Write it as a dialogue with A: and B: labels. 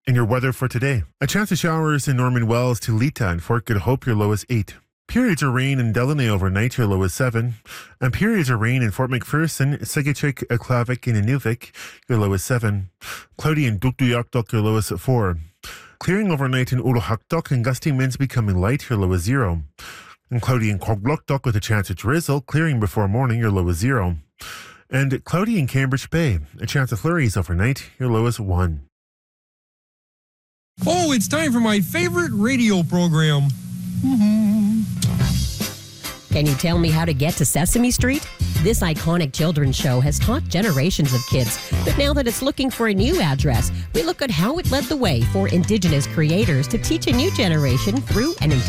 A: And your weather for today. A chance of showers in Norman Wells to Lita and Fort Good Hope, your low is 8. Periods of rain in Delaney overnight, your low is 7. And periods of rain in Fort McPherson, Sigachik, Aklavik, and Inuvik, your low is 7. Cloudy in Dukduyakdok, your low is 4. Clearing overnight in Uluhakdok and gusty winds becoming light, your low is 0. And cloudy in Koglokdok with a chance of drizzle, clearing before morning, your low is 0. And cloudy in Cambridge Bay, a chance of flurries overnight, your low is 1.
B: Oh, it's time for my favorite radio program.
C: Can you tell me how to get to Sesame Street? This iconic children's show has taught generations of kids, but now that it's looking for a new address, we look at how it led the way for Indigenous creators to teach a new generation through an